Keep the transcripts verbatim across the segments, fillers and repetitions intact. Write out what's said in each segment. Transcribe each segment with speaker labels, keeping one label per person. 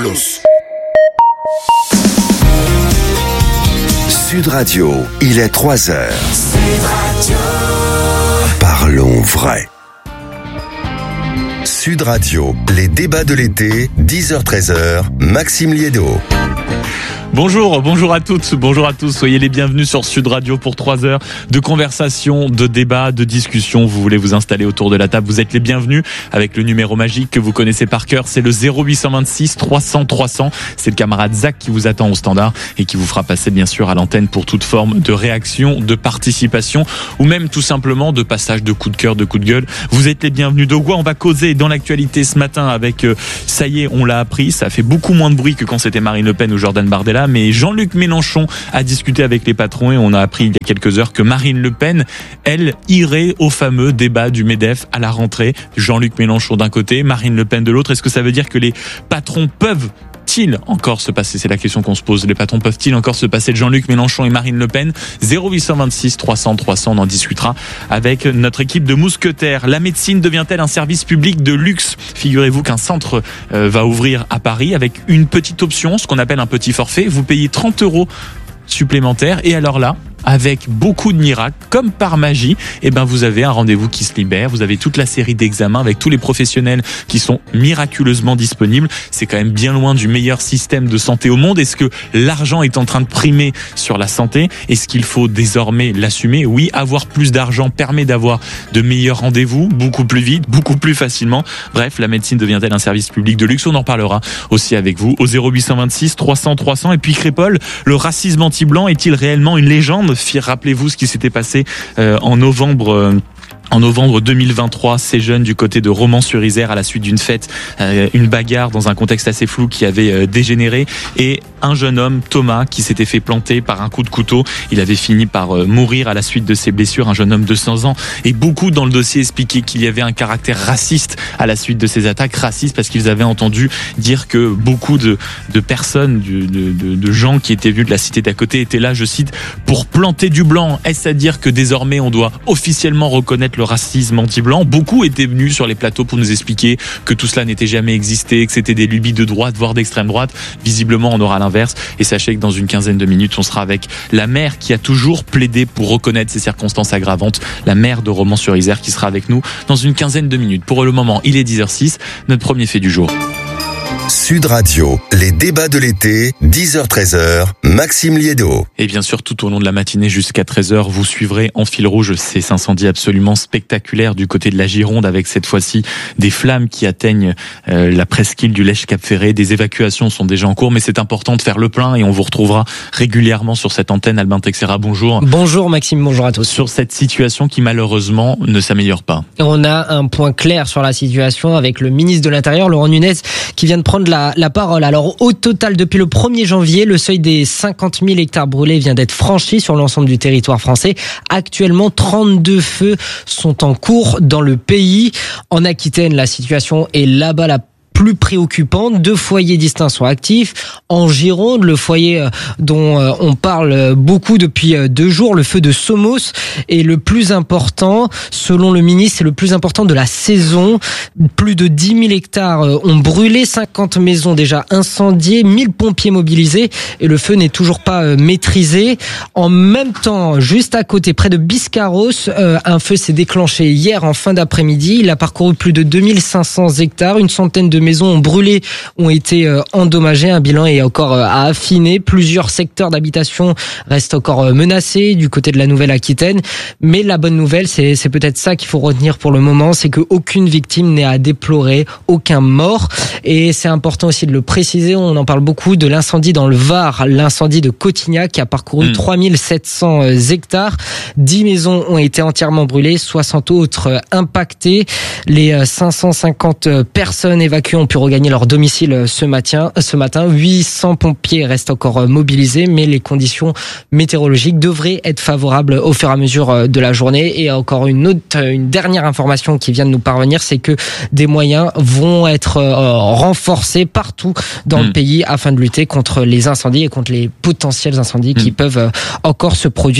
Speaker 1: Carlos. Sud Radio, il est trois heures. Sud Radio. Parlons vrai. Sud Radio, les débats de l'été, dix heures treize heures, Maxime Liédo.
Speaker 2: Bonjour, bonjour à toutes, bonjour à tous, soyez les bienvenus sur Sud Radio pour trois heures de conversation, de débat, de discussion. Vous voulez vous installer autour de la table, vous êtes les bienvenus avec le numéro magique que vous connaissez par cœur, c'est le zéro huit cent vingt-six trois cents trois cents. C'est le camarade Zach qui vous attend au standard et qui vous fera passer bien sûr à l'antenne pour toute forme de réaction, de participation ou même tout simplement de passage de coup de cœur, de coup de gueule. Vous êtes les bienvenus. De quoi on va causer dans l'actualité ce matin avec, euh, ça y est, on l'a appris, ça fait beaucoup moins de bruit que quand c'était Marine Le Pen ou Jordan Bardella. Mais Jean-Luc Mélenchon a discuté avec les patrons et on a appris il y a quelques heures que Marine Le Pen, elle, irait au fameux débat du MEDEF à la rentrée. Jean-Luc Mélenchon d'un côté, Marine Le Pen de l'autre. Est-ce que ça veut dire que les patrons peuvent ils encore se passer, c'est la question qu'on se pose, les patrons peuvent-ils encore se passer de Jean-Luc Mélenchon et Marine Le Pen? Zéro huit cent vingt-six trois cents trois cents, on en discutera avec notre équipe de mousquetaires. La médecine devient-elle un service public de luxe? Figurez-vous qu'un centre euh, va ouvrir à Paris avec une petite option, ce qu'on appelle un petit forfait. Vous payez trente euros supplémentaires et alors là, avec beaucoup de miracles, comme par magie, eh ben vous avez un rendez-vous qui se libère, vous avez toute la série d'examens avec tous les professionnels qui sont miraculeusement disponibles. C'est quand même bien loin du meilleur système de santé au monde. Est-ce que l'argent est en train de primer sur la santé? Est-ce qu'il faut désormais l'assumer? Oui, avoir plus d'argent permet d'avoir de meilleurs rendez-vous, beaucoup plus vite, beaucoup plus facilement. Bref, la médecine devient-elle un service public de luxe? On en parlera aussi avec vous au zéro huit cent vingt-six trois cents trois cents. Et puis Crépol, le racisme anti-blanc est-il réellement une légende? Rappelez-vous ce qui s'était passé euh, en novembre euh, En novembre deux mille vingt-trois, ces jeunes du côté de Romans-sur-Isère, à la suite d'une fête, euh, une bagarre dans un contexte assez flou qui avait euh, dégénéré, et un jeune homme, Thomas, qui s'était fait planter par un coup de couteau. Il avait fini par euh, mourir à la suite de ses blessures, un jeune homme de cent ans. Et beaucoup dans le dossier expliquaient qu'il y avait un caractère raciste à la suite de ces attaques, raciste parce qu'ils avaient entendu dire que beaucoup de, de personnes, de, de, de gens qui étaient venus de la cité d'à côté étaient là, je cite, pour planter du blanc. Est-ce à dire que désormais on doit officiellement reconnaître le racisme anti-blanc? Beaucoup étaient venus sur les plateaux pour nous expliquer que tout cela n'était jamais existé, que c'était des lubies de droite, voire d'extrême droite. Visiblement, on aura l'inverse. Et sachez que dans une quinzaine de minutes, on sera avec la maire qui a toujours plaidé pour reconnaître ces circonstances aggravantes, la maire de Romans-sur-Isère, qui sera avec nous dans une quinzaine de minutes. Pour le moment, il est dix heures six, notre premier fait du jour.
Speaker 1: Sud Radio, les débats de l'été, dix heures treize heures, Maxime Liédo.
Speaker 2: Et bien sûr, tout au long de la matinée jusqu'à treize heures, vous suivrez en fil rouge ces incendies absolument spectaculaires du côté de la Gironde, avec cette fois-ci des flammes qui atteignent euh, la presqu'île du Lèche-Cap-Ferré. Des évacuations sont déjà en cours, mais c'est important de faire le plein et on vous retrouvera régulièrement sur cette antenne. Albin Texera, bonjour.
Speaker 3: Bonjour Maxime, bonjour à tous.
Speaker 2: Sur cette situation qui malheureusement ne s'améliore pas.
Speaker 3: On a un point clair sur la situation avec le ministre de l'Intérieur, Laurent Nunez, qui vient de prendre la, la parole. Alors au total, depuis le premier janvier, le seuil des cinquante mille hectares brûlés vient d'être franchi sur l'ensemble du territoire français. Actuellement, trente-deux feux sont en cours dans le pays. En Aquitaine, la situation est là-bas la plus préoccupante. Deux foyers distincts sont actifs. En Gironde, le foyer dont on parle beaucoup depuis deux jours, le feu de Somos, est le plus important. Selon le ministre, c'est le plus important de la saison. Plus de dix mille hectares ont brûlé, cinquante maisons déjà incendiées, mille pompiers mobilisés et le feu n'est toujours pas maîtrisé. En même temps, juste à côté, près de Biscarrosse, un feu s'est déclenché hier en fin d'après-midi. Il a parcouru plus de deux mille cinq cents hectares, une centaine de maisons ont brûlé, ont été endommagées. Un bilan est encore à affiner. Plusieurs secteurs d'habitation restent encore menacés du côté de la Nouvelle-Aquitaine. Mais la bonne nouvelle, c'est, c'est peut-être ça qu'il faut retenir pour le moment, c'est qu'aucune victime n'est à déplorer, aucun mort. Et c'est important aussi de le préciser, on en parle beaucoup, de l'incendie dans le Var, l'incendie de Cotignac qui a parcouru mmh. trois mille sept cents hectares. dix maisons ont été entièrement brûlées, soixante autres impactées. Les cinq cent cinquante personnes évacuées ont pu regagner leur domicile ce matin. Ce matin, huit cents pompiers restent encore mobilisés, mais les conditions météorologiques devraient être favorables au fur et à mesure de la journée. Et encore une autre, une dernière information qui vient de nous parvenir, c'est que des moyens vont être renforcés partout dans mmh. le pays afin de lutter contre les incendies et contre les potentiels incendies mmh. qui peuvent encore se produire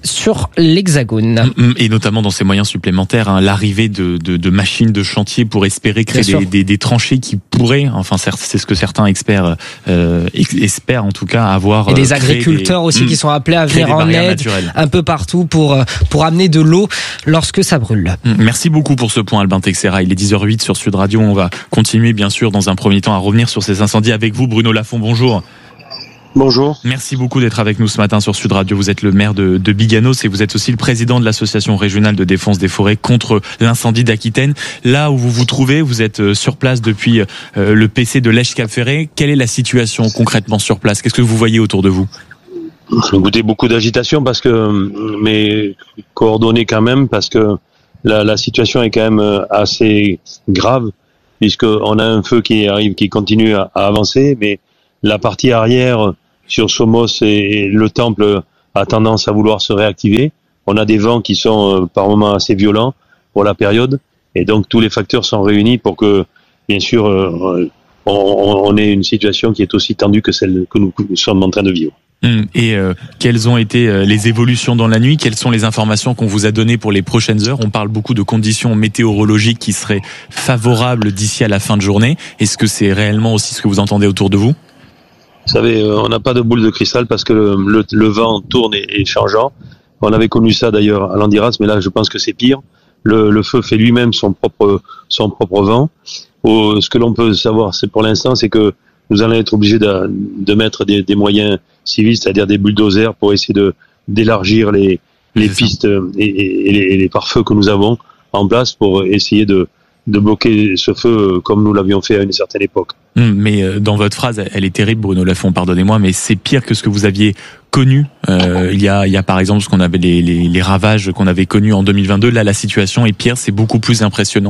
Speaker 3: sur l'Hexagone.
Speaker 2: Et notamment dans ces moyens supplémentaires, hein, l'arrivée de, de, de machines de chantier pour espérer créer des, des, des tranchées qui pourraient, enfin c'est ce que certains experts euh, espèrent en tout cas avoir.
Speaker 3: Et des agriculteurs des, aussi mmh, qui sont appelés à venir en aide naturelles. Un peu partout pour, pour amener de l'eau lorsque ça brûle.
Speaker 2: Merci beaucoup pour ce point Albin Texera. Il est dix heures huit sur Sud Radio. On va continuer bien sûr dans un premier temps à revenir sur ces incendies avec vous Bruno Lafont. Bonjour.
Speaker 4: Bonjour.
Speaker 2: Merci beaucoup d'être avec nous ce matin sur Sud Radio. Vous êtes le maire de, de Biganos et vous êtes aussi le président de l'association régionale de défense des forêts contre l'incendie d'Aquitaine. Là où vous vous trouvez, vous êtes sur place depuis euh, le P C de Lèche-Cap-Ferré. Quelle est la situation concrètement sur place? Qu'est-ce que vous voyez autour de vous?
Speaker 4: Écoutez, beaucoup d'agitation parce que, mais coordonnée quand même parce que la, la situation est quand même assez grave puisqu'on a un feu qui arrive, qui continue à, à avancer, mais la partie arrière sur Somos et le temple a tendance à vouloir se réactiver. On a des vents qui sont euh, par moments assez violents pour la période et donc tous les facteurs sont réunis pour que, bien sûr, euh, on, on ait une situation qui est aussi tendue que celle que nous, nous sommes en train de vivre.
Speaker 2: Et euh, quelles ont été euh, les évolutions dans la nuit? Quelles sont les informations qu'on vous a données pour les prochaines heures? On parle beaucoup de conditions météorologiques qui seraient favorables d'ici à la fin de journée. Est-ce que c'est réellement aussi ce que vous entendez autour de vous?
Speaker 4: Vous savez, on n'a pas de boule de cristal parce que le, le, le vent tourne et est changeant. On avait connu ça d'ailleurs à Landiras, mais là je pense que c'est pire. Le, le feu fait lui-même son propre son propre vent. Au, ce que l'on peut savoir, c'est pour l'instant, c'est que nous allons être obligés de, de mettre des, des moyens civils, c'est-à-dire des bulldozers, pour essayer de d'élargir les les pistes et, et, et, les, et les pare-feux que nous avons en place pour essayer de de bloquer ce feu comme nous l'avions fait à une certaine époque.
Speaker 2: Mmh, mais dans votre phrase, elle est terrible, Bruno Lafont, pardonnez-moi, mais c'est pire que ce que vous aviez connu. Euh, il y a, il y a par exemple ce qu'on avait les, les, les ravages qu'on avait connus en deux mille vingt-deux. Là, la situation est pire, c'est beaucoup plus impressionnant.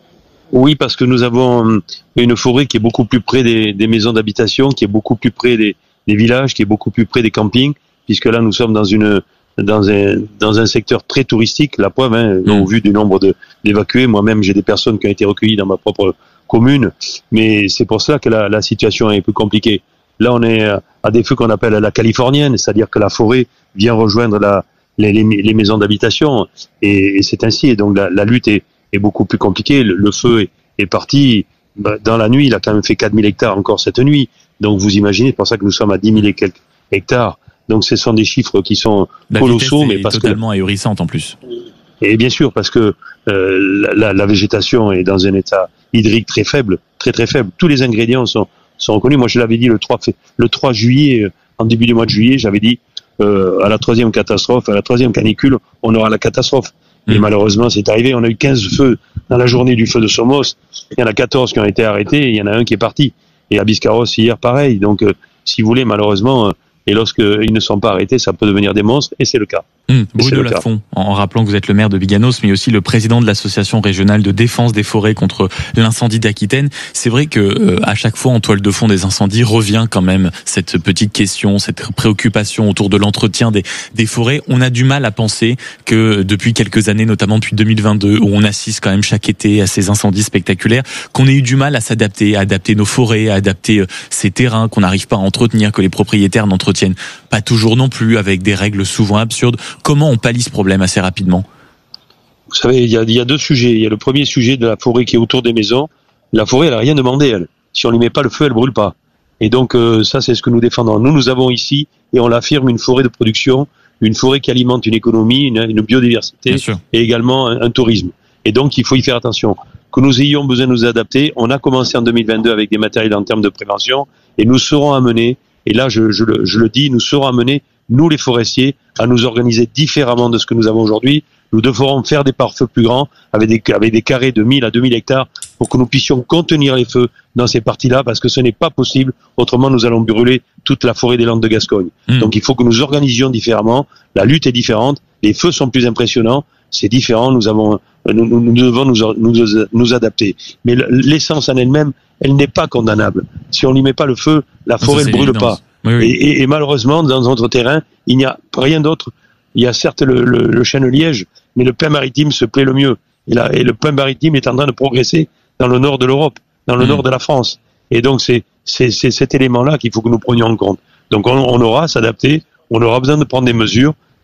Speaker 4: Oui, parce que nous avons une forêt qui est beaucoup plus près des, des maisons d'habitation, qui est beaucoup plus près des, des villages, qui est beaucoup plus près des campings, puisque là nous sommes dans une dans un dans un secteur très touristique, la preuve, hein, mmh. au vu du nombre de d'évacués. Moi-même, j'ai des personnes qui ont été recueillies dans ma propre commune, mais c'est pour cela que la, la situation est plus compliquée. Là, on est à des feux qu'on appelle à la californienne, c'est-à-dire que la forêt vient rejoindre la les, les, les maisons d'habitation, et, et c'est ainsi. Et donc la, la lutte est, est beaucoup plus compliquée. Le, le feu est, est parti dans la nuit. Il a quand même fait quatre mille hectares encore cette nuit. Donc vous imaginez, c'est pour ça que nous sommes à dix mille et quelques hectares. Donc ce sont des chiffres qui sont
Speaker 2: la
Speaker 4: colossaux, mais parce
Speaker 2: totalement que, ahurissante en plus.
Speaker 4: Et bien sûr, parce que euh, la, la, la végétation est dans un état hydrique très faible, très très faible. Tous les ingrédients sont sont reconnus. Moi, je l'avais dit le trois le trois juillet, en début du mois de juillet, j'avais dit euh, à la troisième catastrophe, à la troisième canicule, on aura la catastrophe. Mmh. Et malheureusement, c'est arrivé. On a eu quinze feux dans la journée du feu de Somos. Il y en a quatorze qui ont été arrêtés. Et il y en a un qui est parti. Et à Biscarrosse hier, pareil. Donc, euh, si vous voulez, malheureusement. Euh, Et lorsqu'ils ne sont pas arrêtés, ça peut devenir des monstres, et c'est le cas.
Speaker 2: Mmh, Bruno Lafont, en rappelant que vous êtes le maire de Biganos, mais aussi le président de l'association régionale de défense des forêts contre l'incendie d'Aquitaine. C'est vrai que euh, à chaque fois, en toile de fond des incendies, revient quand même cette petite question, cette préoccupation autour de l'entretien des, des forêts. On a du mal à penser que depuis quelques années, notamment depuis deux mille vingt-deux, où on assiste quand même chaque été à ces incendies spectaculaires, qu'on ait eu du mal à s'adapter, à adapter nos forêts, à adapter euh, ces terrains, qu'on n'arrive pas à entretenir, que les propriétaires n'entretiennent pas toujours non plus, avec des règles souvent absurdes. Comment on pallie ce problème assez rapidement?
Speaker 4: Vous savez, il y a, il y a deux sujets. Il y a le premier sujet de la forêt qui est autour des maisons. La forêt, elle n'a rien demandé, elle. Si on lui met pas le feu, elle brûle pas. Et donc, euh, ça, c'est ce que nous défendons. Nous, nous avons ici, et on l'affirme, une forêt de production, une forêt qui alimente une économie, une, une biodiversité, et également un, un tourisme. Et donc, il faut y faire attention. Que nous ayons besoin de nous adapter, on a commencé en deux mille vingt-deux avec des matériels en termes de prévention, et nous serons amenés. Et là, je, je, le, je le dis, nous serons amenés, nous les forestiers, à nous organiser différemment de ce que nous avons aujourd'hui. Nous devrons faire des pare-feux plus grands, avec des, avec des carrés de mille à deux mille hectares, pour que nous puissions contenir les feux dans ces parties-là, parce que ce n'est pas possible. Autrement, nous allons brûler toute la forêt des Landes de Gascogne. Mmh. Donc, il faut que nous organisions différemment. La lutte est différente. Les feux sont plus impressionnants. C'est différent. Nous avons, nous, nous, nous devons nous, nous, nous adapter. Mais l'essence en elle-même, elle n'est pas condamnable. Si on n'y met pas le feu, la forêt ne brûle pas. Oui, oui. Et, et, et malheureusement, dans notre terrain, il n'y a rien d'autre. Il y a certes le, le, le chêne-liège, mais le pin maritime se plaît le mieux. Et, là, et le pin maritime est en train de progresser dans le nord de l'Europe, dans le mmh. nord de la France. Et donc, c'est, c'est, c'est cet élément-là qu'il faut que nous prenions en compte. Donc, on, on aura à s'adapter, on aura besoin de prendre des mesures,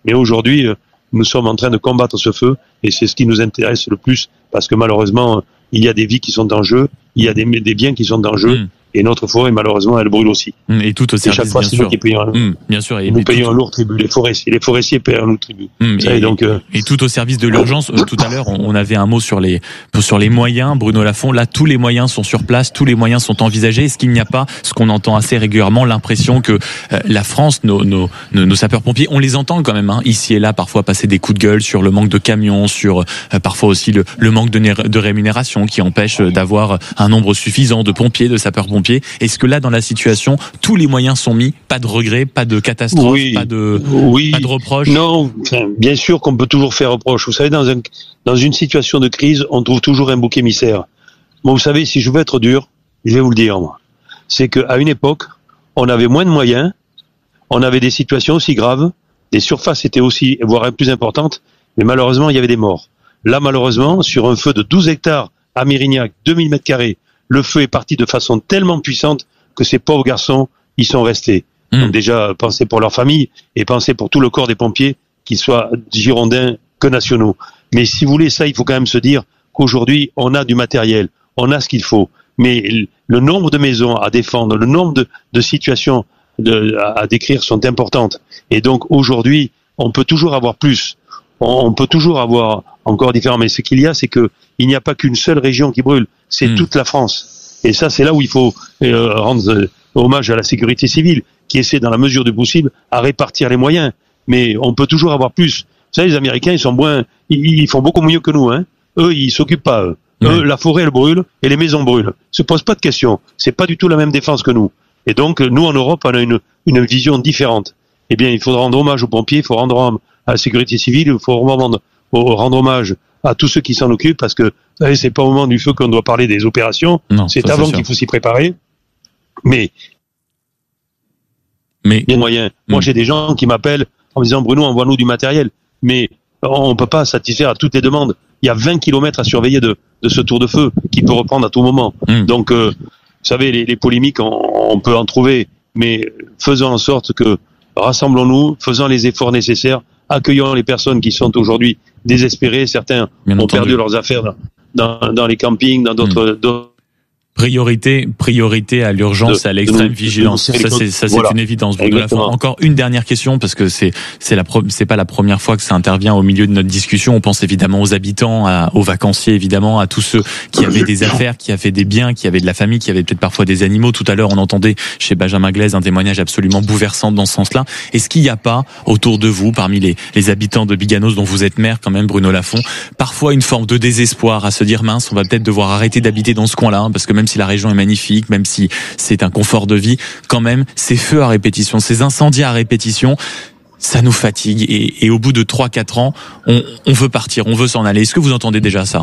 Speaker 4: Mais aujourd'hui, nous sommes en train de combattre ce feu et c'est ce qui nous intéresse le plus parce que malheureusement, il y a des vies qui sont en jeu, il y a des, des biens qui sont en jeu. Mmh. Et notre forêt, malheureusement, elle brûle aussi.
Speaker 2: Et tout au service,
Speaker 4: et chaque fois,
Speaker 2: bien
Speaker 4: c'est
Speaker 2: sûr.
Speaker 4: nous qui payons un,
Speaker 2: mmh, bien sûr. Et
Speaker 4: nous
Speaker 2: et
Speaker 4: payons
Speaker 2: tout...
Speaker 4: un lourd tribut. Les forestiers, les forestiers payent un lourd tribut.
Speaker 2: Mmh, et,
Speaker 4: donc, euh...
Speaker 2: et tout au service de l'urgence. Euh, tout à l'heure, on avait un mot sur les sur les moyens. Bruno Lafont, là, tous les moyens sont sur place, tous les moyens sont envisagés. Est-ce qu'il n'y a pas, ce qu'on entend assez régulièrement, l'impression que euh, la France, nos, nos, nos, nos sapeurs-pompiers, on les entend quand même, hein, ici et là, parfois passer des coups de gueule sur le manque de camions, sur euh, parfois aussi le, le manque de, de rémunération qui empêche d'avoir un nombre suffisant de pompiers, de sapeurs-pompiers. Est-ce que là, dans la situation, tous les moyens sont mis, pas de regrets, pas de catastrophe,
Speaker 4: oui,
Speaker 2: pas de,
Speaker 4: oui,
Speaker 2: pas de reproches?
Speaker 4: Non, enfin, bien sûr qu'on peut toujours faire reproche. Vous savez, dans, un, dans une situation de crise, on trouve toujours un bouc émissaire. Bon, vous savez, si je veux être dur, je vais vous le dire, moi. C'est qu'à une époque, on avait moins de moyens, on avait des situations aussi graves, des surfaces étaient aussi, voire plus importantes, mais malheureusement, il y avait des morts. Là, malheureusement, sur un feu de douze hectares à Mérignac, deux mille mètres carrés, le feu est parti de façon tellement puissante que ces pauvres garçons, ils sont restés. Mmh. Donc déjà, pensez pour leur famille et pensez pour tout le corps des pompiers, qu'ils soient girondins que nationaux. Mais si vous voulez ça, il faut quand même se dire qu'aujourd'hui, on a du matériel, on a ce qu'il faut. Mais le nombre de maisons à défendre, le nombre de, de situations de, à, à décrire sont importantes. Et donc aujourd'hui, on peut toujours avoir plus. On, on peut toujours avoir encore différent. Mais ce qu'il y a, c'est que il n'y a pas qu'une seule région qui brûle, c'est mmh. toute la France. Et ça, c'est là où il faut euh, rendre euh, hommage à la sécurité civile, qui essaie, dans la mesure du possible, à répartir les moyens. Mais on peut toujours avoir plus. Vous savez, les Américains, ils sont moins, ils, ils font beaucoup mieux que nous. Hein. Eux, ils s'occupent pas. Eux. Mmh. eux, la forêt, elle brûle et les maisons brûlent. Se pose pas de questions. C'est pas du tout la même défense que nous. Et donc, nous, en Europe, on a une, une vision différente. Eh bien, il faut rendre hommage aux pompiers, il faut rendre hommage à la sécurité civile, il faut rendre, rendre hommage à tous ceux qui s'en occupent, parce que vous savez, c'est pas au moment du feu qu'on doit parler des opérations, non, c'est avant qu'il faut s'y préparer. Mais, mais il y a moyen. Mmh. Moi, j'ai des gens qui m'appellent en me disant Bruno, envoie-nous du matériel. Mais on peut pas satisfaire à toutes les demandes. Il y a vingt kilomètres à surveiller de, de ce tour de feu qui peut reprendre à tout moment. Mmh. Donc, euh, vous savez, les, les polémiques, on, on peut en trouver, mais faisons en sorte que rassemblons-nous, faisons les efforts nécessaires, accueillons les personnes qui sont aujourd'hui désespérées. Certains Bien ont entendu. perdu leurs affaires dans, dans, dans les campings, dans d'autres... Mmh. d'autres
Speaker 2: Priorité, priorité à l'urgence, à l'extrême vigilance. Ça, c'est, ça, c'est voilà. une évidence. Bruno Lafont. Encore une dernière question, parce que c'est, c'est la, c'est pas la première fois que ça intervient au milieu de notre discussion. On pense évidemment aux habitants, à, aux vacanciers, évidemment, à tous ceux qui avaient des affaires, qui avaient des biens, qui avaient de la famille, qui avaient peut-être parfois des animaux. Tout à l'heure, on entendait chez Benjamin Glaise un témoignage absolument bouleversant dans ce sens-là. Est-ce qu'il n'y a pas, autour de vous, parmi les, les habitants de Biganos, dont vous êtes maire quand même, Bruno Lafont, parfois une forme de désespoir à se dire, mince, on va peut-être devoir arrêter d'habiter dans ce coin-là, hein, parce que même si la région est magnifique, même si c'est un confort de vie, quand même, ces feux à répétition, ces incendies à répétition, ça nous fatigue. Et, et au bout de trois quatre ans, on, on veut partir, on veut s'en aller. Est-ce que vous entendez déjà ça?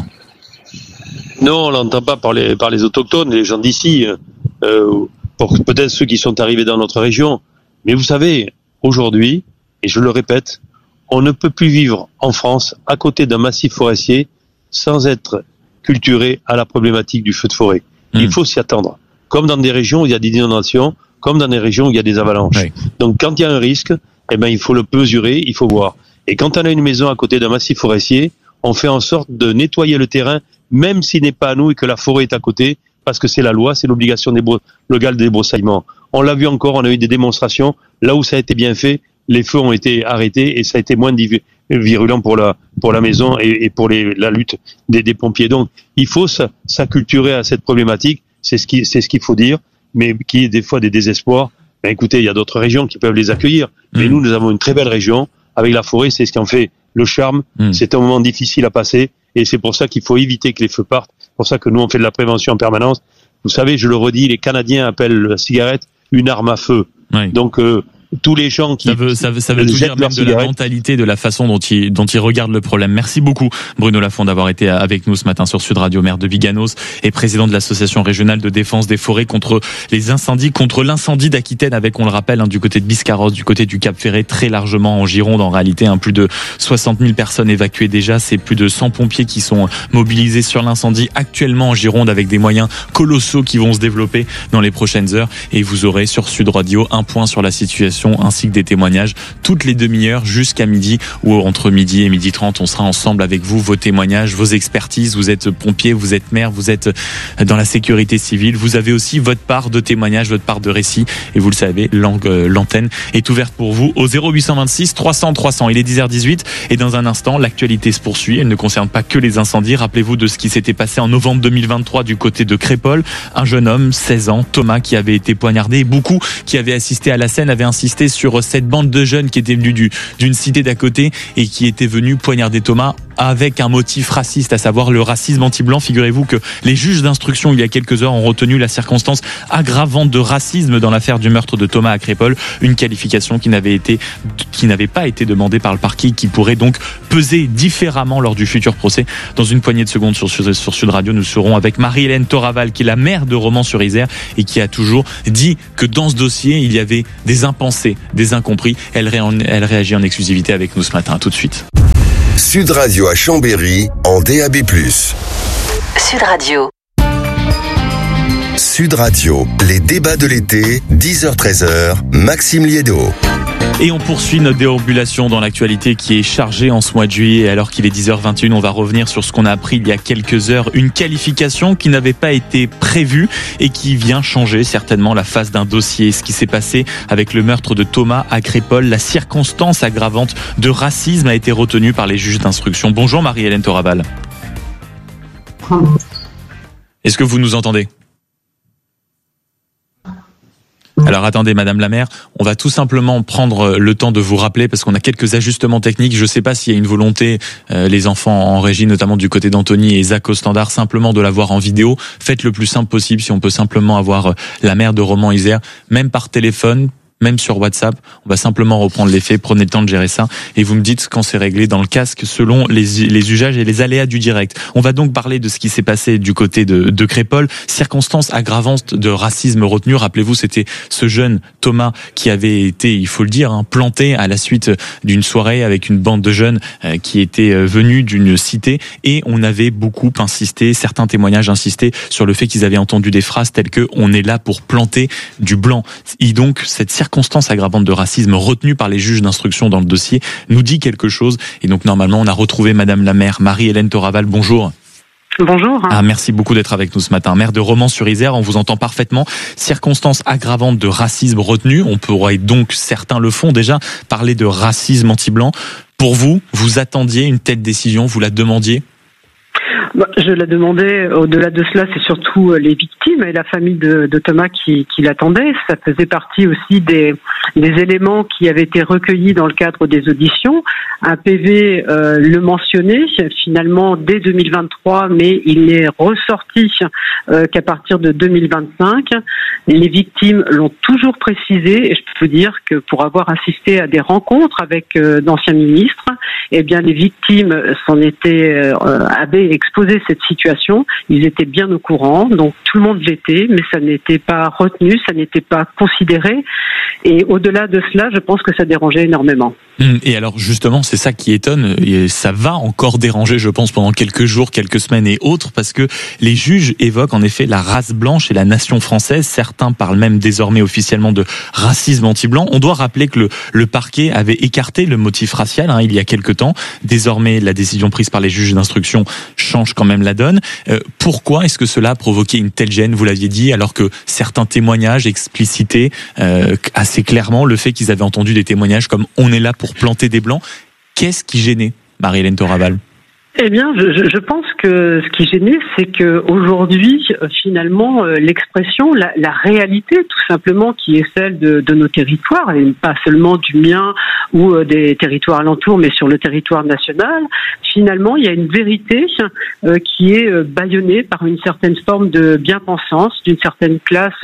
Speaker 4: Non, on l'entend pas par les, par les autochtones, les gens d'ici, euh, pour peut-être ceux qui sont arrivés dans notre région. Mais vous savez, aujourd'hui, et je le répète, on ne peut plus vivre en France à côté d'un massif forestier sans être culturé à la problématique du feu de forêt. Il faut s'y attendre. Comme dans des régions où il y a des inondations, comme dans des régions où il y a des avalanches. Oui. Donc quand il y a un risque, eh ben il faut le mesurer, il faut voir. Et quand on a une maison à côté d'un massif forestier, on fait en sorte de nettoyer le terrain, même s'il n'est pas à nous et que la forêt est à côté, parce que c'est la loi, c'est l'obligation des bro- légale des débroussaillements. On l'a vu encore, on a eu des démonstrations. Là où ça a été bien fait, les feux ont été arrêtés et ça a été moins div- virulent pour la pour la maison et, et pour les, la lutte des, des pompiers. Donc, il faut s'acculturer à cette problématique. C'est ce qui c'est ce qu'il faut dire, mais qui est des fois des désespoirs. Ben écoutez, il y a d'autres régions qui peuvent les accueillir, mais mmh. nous, nous avons une très belle région avec la forêt. C'est ce qui en fait le charme. Mmh. C'est un moment difficile à passer et c'est pour ça qu'il faut éviter que les feux partent. C'est pour ça que nous on fait de la prévention en permanence. Vous savez, je le redis, les Canadiens appellent la cigarette une arme à feu. Oui. Donc euh, tous les gens qui
Speaker 2: ça veut ça veut, ça veut tout dire, même de la mentalité, de la façon dont ils dont ils regardent le problème. Merci beaucoup Bruno Lafont d'avoir été avec nous ce matin sur Sud Radio, maire de Biganos et président de l'association régionale de défense des forêts contre les incendies, contre l'incendie d'Aquitaine avec, on le rappelle, hein, du côté de Biscarrosse, du côté du Cap Ferret, très largement en Gironde en réalité, hein, plus de soixante mille personnes évacuées déjà, c'est plus de cent pompiers qui sont mobilisés sur l'incendie actuellement en Gironde avec des moyens colossaux qui vont se développer dans les prochaines heures et vous aurez sur Sud Radio un point sur la situation explications ainsi que des témoignages toutes les demi-heures jusqu'à midi ou entre midi et midi trente. On sera ensemble avec vous, vos témoignages, vos expertises. Vous êtes pompier, vous êtes maire, vous êtes dans la sécurité civile. Vous avez aussi votre part de témoignages, votre part de récits. Et vous le savez, l'antenne est ouverte pour vous au zéro huit cent vingt-six trois cents trois cents. Il est dix heures dix-huit et dans un instant, l'actualité se poursuit. Elle ne concerne pas que les incendies. Rappelez-vous de ce qui s'était passé en novembre deux mille vingt-trois du côté de Crépol. Un jeune homme, seize ans, Thomas, qui avait été poignardé. Et beaucoup qui avaient assisté à la scène avaient insisté sur cette bande de jeunes qui étaient venus du, d'une cité d'à côté et qui étaient venus poignarder Thomas avec un motif raciste, à savoir le racisme anti-blanc. Figurez-vous que les juges d'instruction, il y a quelques heures, ont retenu la circonstance aggravante de racisme dans l'affaire du meurtre de Thomas à Crépol, une qualification qui n'avait été, qui n'avait pas été demandée par le parquet, qui pourrait donc peser différemment lors du futur procès. Dans une poignée de secondes sur, sur, sur Sud Radio, nous serons avec Marie-Hélène Toraval, qui est la maire de Romans-sur-Isère et qui a toujours dit que dans ce dossier, il y avait des impensés, des incompris. Elle, ré, elle réagit en exclusivité avec nous ce matin. Tout de suite.
Speaker 1: Sud Radio à Chambéry en D A B plus.
Speaker 5: Sud Radio.
Speaker 1: Sud Radio, les débats de l'été, dix heures treize heures, Maxime Liédo.
Speaker 2: Et on poursuit notre déambulation dans l'actualité qui est chargée en ce mois de juillet. Alors qu'il est dix heures vingt et une, on va revenir sur ce qu'on a appris il y a quelques heures. Une qualification qui n'avait pas été prévue et qui vient changer certainement la face d'un dossier. Ce qui s'est passé avec le meurtre de Thomas à Crépol, la circonstance aggravante de racisme a été retenue par les juges d'instruction. Bonjour Marie-Hélène Toraval. Est-ce que vous nous entendez ? Alors attendez Madame la maire, on va tout simplement prendre le temps de vous rappeler parce qu'on a quelques ajustements techniques. Je ne sais pas s'il y a une volonté, euh, les enfants en régie, notamment du côté d'Anthony et Zach au standard, simplement de la voir en vidéo. Faites le plus simple possible si on peut simplement avoir la maire de Romans-Isère, même par téléphone, même sur WhatsApp. On va simplement reprendre les faits, prenez le temps de gérer ça et vous me dites quand c'est réglé dans le casque selon les, les usages et les aléas du direct. On va donc parler de ce qui s'est passé du côté de, de Crépol. Circonstance aggravante de racisme retenue. Rappelez-vous, c'était ce jeune Thomas qui avait été, il faut le dire, hein, planté à la suite d'une soirée avec une bande de jeunes euh, qui étaient euh, venus d'une cité et on avait beaucoup insisté, certains témoignages insistaient sur le fait qu'ils avaient entendu des phrases telles que « on est là pour planter du blanc ». Et donc, cette circonstance aggravante de racisme retenue par les juges d'instruction dans le dossier nous dit quelque chose. Et donc, normalement, on a retrouvé Madame la maire, Marie-Hélène Toraval. Bonjour.
Speaker 6: Bonjour.
Speaker 2: Ah, merci beaucoup d'être avec nous ce matin. Maire de Romans-sur-Isère, on vous entend parfaitement. Circonstance aggravante de racisme retenue. On pourrait donc, certains le font déjà, parler de racisme anti-blanc. Pour vous, vous attendiez une telle décision, vous la demandiez ?
Speaker 6: Je la demandais, au-delà de cela, c'est surtout les victimes et la famille de, de Thomas qui, qui l'attendaient. Ça faisait partie aussi des, des éléments qui avaient été recueillis dans le cadre des auditions. Un P V euh, le mentionnait finalement dès deux mille vingt-trois, mais il n'est ressorti euh, qu'à partir de deux mille vingt-cinq. Les victimes l'ont toujours précisé et je peux dire que pour avoir assisté à des rencontres avec euh, d'anciens ministres, eh bien les victimes s'en étaient euh, avaient exposé cette situation, ils étaient bien au courant, donc tout le monde l'était, mais ça n'était pas retenu, ça n'était pas considéré, et au-delà de cela, je pense que ça dérangeait énormément.
Speaker 2: Et alors justement, c'est ça qui étonne, et ça va encore déranger, je pense, pendant quelques jours, quelques semaines et autres, parce que les juges évoquent en effet la race blanche et la nation française. Certains parlent même désormais officiellement de racisme anti-blanc. On doit rappeler que le, le parquet avait écarté le motif racial hein, il y a quelque temps. Désormais, la décision prise par les juges d'instruction change quand même la donne. Euh, pourquoi est-ce que cela a provoqué une telle gêne, vous l'aviez dit, alors que certains témoignages explicitaient euh, assez clairement le fait qu'ils avaient entendu des témoignages comme « on est là pour planter des blancs ». Qu'est-ce qui gênait, Marie-Hélène Toraval ?
Speaker 6: Eh bien, je, je pense que ce qui gênait, c'est que aujourd'hui, finalement, l'expression, la, la réalité, tout simplement, qui est celle de, de nos territoires, et pas seulement du mien ou des territoires alentours, mais sur le territoire national, finalement, il y a une vérité euh, qui est bâillonnée par une certaine forme de bien-pensance, d'une certaine classe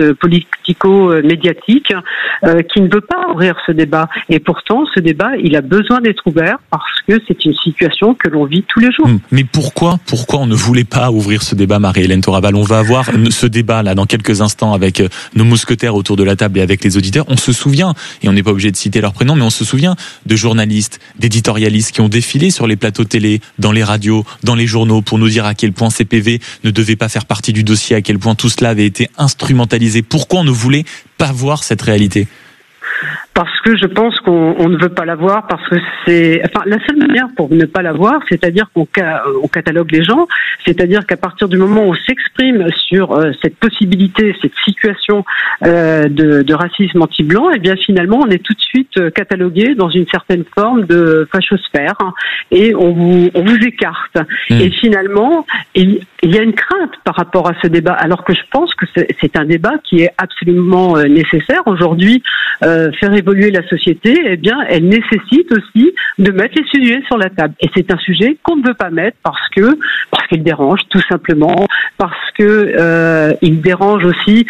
Speaker 6: politico-médiatique, euh, qui ne veut pas ouvrir ce débat. Et pourtant, ce débat, il a besoin d'être ouvert parce que c'est une situation que l'on vit tous les jours.
Speaker 2: Mais pourquoi, pourquoi on ne voulait pas ouvrir ce débat, Marie-Hélène Toraval ? On va avoir ce débat là dans quelques instants avec nos mousquetaires autour de la table et avec les auditeurs. On se souvient, et on n'est pas obligé de citer leurs prénoms, mais on se souvient de journalistes, d'éditorialistes qui ont défilé sur les plateaux télé, dans les radios, dans les journaux pour nous dire à quel point ces P V ne devaient pas faire partie du dossier, à quel point tout cela avait été instrumentalisé. Pourquoi on ne voulait pas voir cette réalité ?
Speaker 6: Parce que je pense qu'on on ne veut pas la voir, parce que c'est, enfin, la seule manière pour ne pas la voir, c'est-à-dire qu'on ca- on catalogue les gens, c'est-à-dire qu'à partir du moment où on s'exprime sur euh, cette possibilité, cette situation euh, de, de racisme anti-blanc, et bien finalement on est tout de suite euh, catalogué dans une certaine forme de fachosphère, hein, et on vous, on vous écarte. Mmh. Et finalement, il, il y a une crainte par rapport à ce débat, alors que je pense que c'est, c'est un débat qui est absolument euh, nécessaire aujourd'hui. Euh, faire évoluer la société, eh bien, elle nécessite aussi de mettre les sujets sur la table. Et c'est un sujet qu'on ne veut pas mettre parce que parce qu'il dérange, tout simplement, parce que euh, il dérange aussi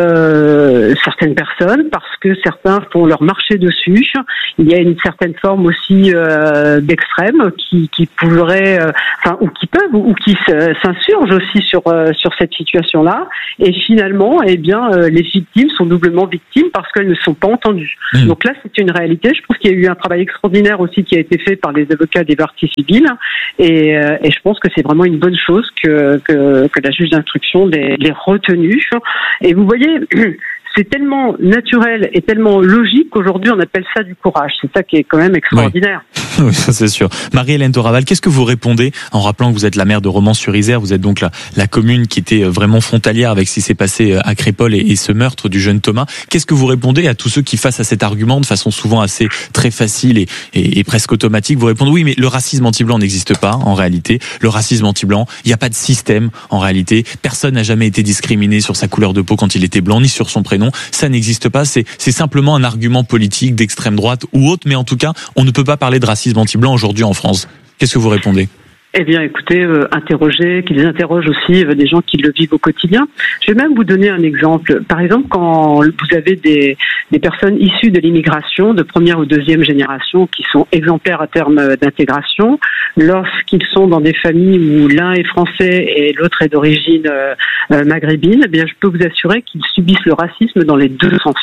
Speaker 6: euh, certaines personnes, parce que certains font leur marché dessus. Il y a une certaine forme aussi euh, d'extrême qui qui pourrait, euh, enfin, ou qui peuvent ou, ou qui s'insurgent aussi sur euh, sur cette situation-là. Et finalement, eh bien, euh, les victimes sont doublement victimes parce qu'elles ne sont pas entendues. Mmh. Donc là, c'est une réalité. Je pense qu'il y a eu un travail extraordinaire aussi qui a été fait par les avocats des parties civiles, et, euh, et je pense que c'est vraiment une bonne chose que que, que la juge d'instruction les, les retenue. Et vous voyez, c'est tellement naturel et tellement logique qu'aujourd'hui on appelle ça du courage. C'est ça qui est quand même extraordinaire.
Speaker 2: Oui, oui, ça c'est sûr. Marie-Hélène Toraval, qu'est-ce que vous répondez en rappelant que vous êtes la maire de Romans-sur-Isère, vous êtes donc la, la commune qui était vraiment frontalière avec ce qui s'est passé à Crépol et, et ce meurtre du jeune Thomas. Qu'est-ce que vous répondez à tous ceux qui, face à cet argument de façon souvent assez très facile et, et, et presque automatique, vous répondez oui, mais le racisme anti-blanc n'existe pas en réalité. Le racisme anti-blanc, il n'y a pas de système en réalité. Personne n'a jamais été discriminé sur sa couleur de peau quand il était blanc, ni sur son prénom. Ça n'existe pas, c'est, c'est simplement un argument politique d'extrême droite ou autre, mais en tout cas, on ne peut pas parler de racisme anti-blanc aujourd'hui en France. Qu'est-ce que vous répondez ?
Speaker 6: Eh bien, écoutez, euh, interrogez, qu'ils interrogent aussi euh, des gens qui le vivent au quotidien. Je vais même vous donner un exemple. Par exemple, quand vous avez des, des personnes issues de l'immigration, de première ou deuxième génération, qui sont exemplaires à terme d'intégration, lorsqu'ils sont dans des familles où l'un est français et l'autre est d'origine euh, euh, maghrébine, eh bien, je peux vous assurer qu'ils subissent le racisme dans les deux sens.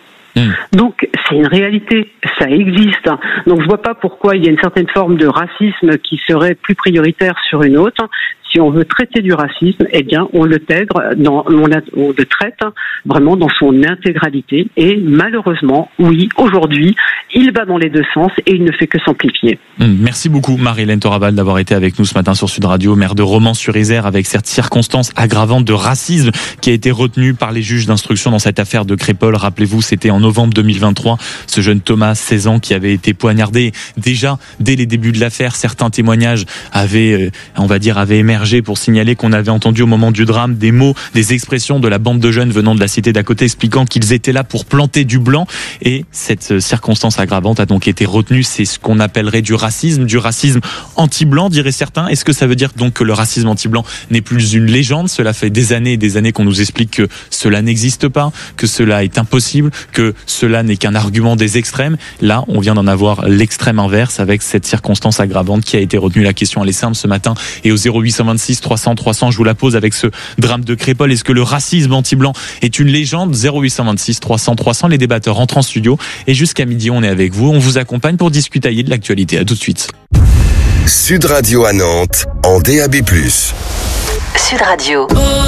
Speaker 6: Donc c'est une réalité, ça existe. Donc je vois pas pourquoi il y a une certaine forme de racisme qui serait plus prioritaire sur une autre. Si on veut traiter du racisme, eh bien on le intègre, dans, on, la, on le traite vraiment dans son intégralité. Et malheureusement, oui, aujourd'hui, il va dans les deux sens et il ne fait que s'amplifier.
Speaker 2: Merci beaucoup Marie-Hélène Toraval d'avoir été avec nous ce matin sur Sud Radio, maire de Romans-sur-Isère, avec cette circonstance aggravante de racisme qui a été retenue par les juges d'instruction dans cette affaire de Crépol. Rappelez-vous, c'était en novembre deux mille vingt-trois, ce jeune Thomas, seize ans, qui avait été poignardé. Déjà, dès les débuts de l'affaire, certains témoignages avaient, on va dire, avaient émergé pour signaler qu'on avait entendu au moment du drame des mots, des expressions de la bande de jeunes venant de la cité d'à côté expliquant qu'ils étaient là pour planter du blanc. Et cette circonstance aggravante a donc été retenue. C'est ce qu'on appellerait du racisme, du racisme anti-blanc, diraient certains. Est-ce que ça veut dire donc que le racisme anti-blanc n'est plus une légende ? Cela fait des années et des années qu'on nous explique que cela n'existe pas, que cela est impossible, que cela n'est qu'un argument des extrêmes. Là, on vient d'en avoir l'extrême inverse avec cette circonstance aggravante qui a été retenue. La question, elle est simple ce matin. Et au zéro huit cent vingt-six trois cents trois cents, je vous la pose avec ce drame de Crépol. Est-ce que le racisme anti-blanc est une légende ? Zéro huit cent vingt-six trois cents trois cents. Les débatteurs rentrent en studio et jusqu'à midi, on est avec vous. On vous accompagne pour discuter de l'actualité. À tout de suite.
Speaker 1: Sud Radio à Nantes, en D A B plus.
Speaker 5: Sud Radio.